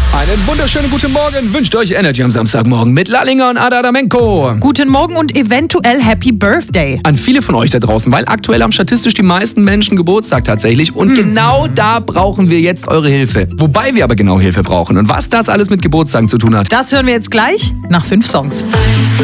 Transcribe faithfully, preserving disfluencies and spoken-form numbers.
Einen wunderschönen guten Morgen wünscht euch Energy am Samstagmorgen mit Lallinger und Ada Adamenko. Guten Morgen und eventuell Happy Birthday. An viele von euch da draußen, weil aktuell haben statistisch die meisten Menschen Geburtstag tatsächlich. Und hm. genau da brauchen wir jetzt eure Hilfe. Wobei wir aber genau Hilfe brauchen. Und was das alles mit Geburtstagen zu tun hat, das hören wir jetzt gleich nach fünf Songs.